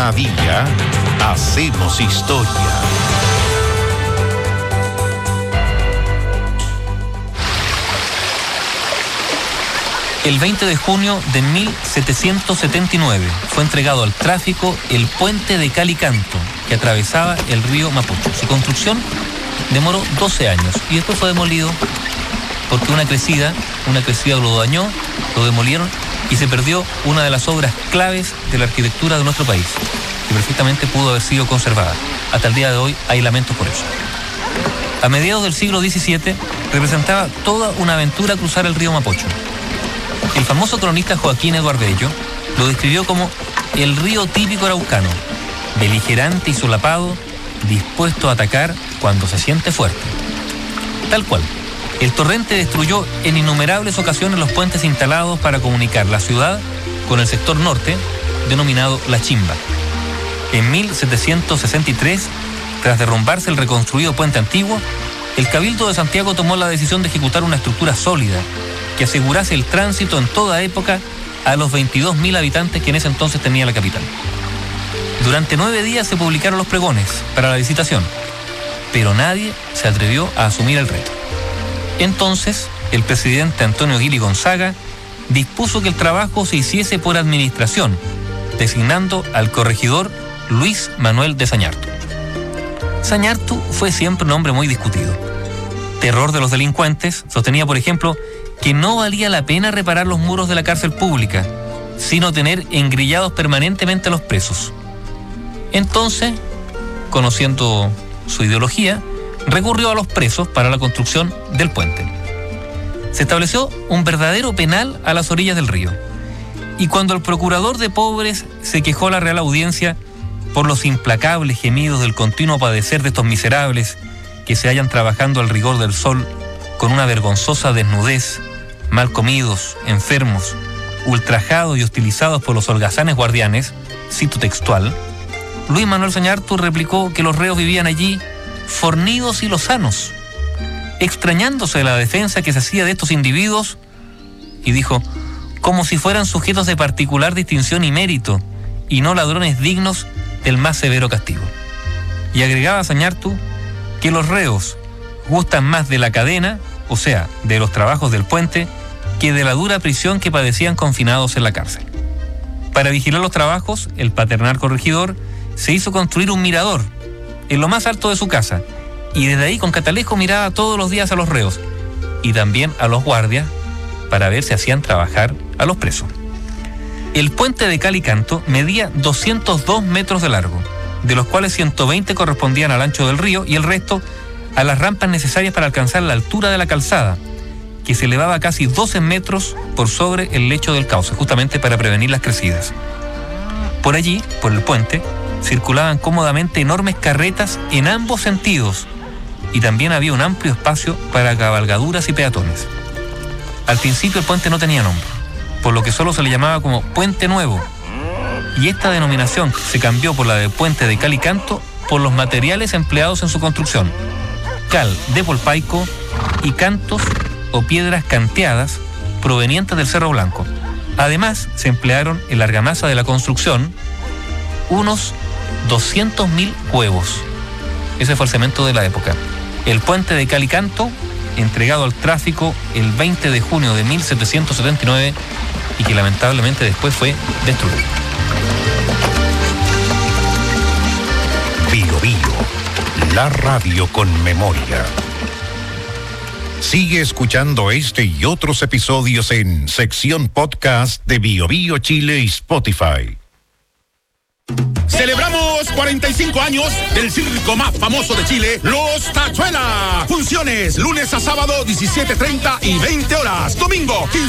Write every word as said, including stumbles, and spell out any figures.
Cada día hacemos historia. El veinte de junio de mil setecientos setenta y nueve fue entregado al tráfico el puente de Calicanto, que atravesaba el río Mapocho. Su construcción demoró doce años y después fue demolido porque una crecida, una crecida lo dañó, lo demolieron y se perdió una de las obras claves de la arquitectura de nuestro país, que perfectamente pudo haber sido conservada. Hasta el día de hoy hay lamentos por eso. A mediados del siglo diecisiete representaba toda una aventura cruzar el río Mapocho. El famoso cronista Joaquín Eduardo Bello lo describió como el río típico araucano, beligerante y solapado, dispuesto a atacar cuando se siente fuerte. Tal cual, el torrente destruyó en innumerables ocasiones los puentes instalados para comunicar la ciudad con el sector norte, denominado La Chimba. En mil setecientos sesenta y tres, tras derrumbarse el reconstruido puente antiguo, el Cabildo de Santiago tomó la decisión de ejecutar una estructura sólida que asegurase el tránsito en toda época a los veintidós mil habitantes que en ese entonces tenía la capital. Durante nueve días se publicaron los pregones para la licitación, pero nadie se atrevió a asumir el reto. Entonces, el presidente Antonio Guili Gonzaga dispuso que el trabajo se hiciese por administración, designando al corregidor Luis Manuel de Sañartu. Sañartu fue siempre un hombre muy discutido. Terror de los delincuentes, sostenía, por ejemplo, que no valía la pena reparar los muros de la cárcel pública, sino tener engrillados permanentemente a los presos. Entonces, conociendo su ideología, recurrió a los presos para la construcción del puente. Se estableció un verdadero penal a las orillas del río. Y cuando el procurador de pobres se quejó a la Real Audiencia por los implacables gemidos del continuo padecer de estos miserables que se hallan trabajando al rigor del sol con una vergonzosa desnudez, mal comidos, enfermos, ultrajados y hostilizados por los holgazanes guardianes, cito textual, Luis Manuel Sañartu replicó que los reos vivían allí fornidos y lozanos, extrañándose de la defensa que se hacía de estos individuos, y dijo, como si fueran sujetos de particular distinción y mérito, y no ladrones dignos del más severo castigo. Y agregaba Sañartu que los reos gustan más de la cadena, o sea, de los trabajos del puente, que de la dura prisión que padecían confinados en la cárcel. Para vigilar los trabajos, el paternal corregidor se hizo construir un mirador en lo más alto de su casa, y desde ahí con catalejo miraba todos los días a los reos y también a los guardias para ver si hacían trabajar a los presos. El puente de Calicanto medía doscientos dos metros de largo, de los cuales ciento veinte correspondían al ancho del río y el resto a las rampas necesarias para alcanzar la altura de la calzada, que se elevaba casi doce metros por sobre el lecho del cauce, justamente para prevenir las crecidas. Por allí, por el puente, circulaban cómodamente enormes carretas en ambos sentidos y también había un amplio espacio para cabalgaduras y peatones. Al principio el puente no tenía nombre, por lo que solo se le llamaba como Puente Nuevo, y esta denominación se cambió por la de Puente de Calicanto por los materiales empleados en su construcción: cal de Polpaico y cantos o piedras canteadas provenientes del Cerro Blanco. Además, se emplearon en la argamasa de la construcción unos doscientos mil huevos. Ese fue el cemento de la época. El puente de Calicanto, entregado al tráfico el veinte de junio de mil setecientos setenta y nueve y que lamentablemente después fue destruido. Bio Bio, la radio con memoria. Sigue escuchando este y otros episodios en sección podcast de Bio Bio Chile y Spotify. Celebramos cuarenta y cinco años del circo más famoso de Chile, Los Tachuelas. Funciones lunes a sábado, diecisiete treinta y veinte horas. Domingo,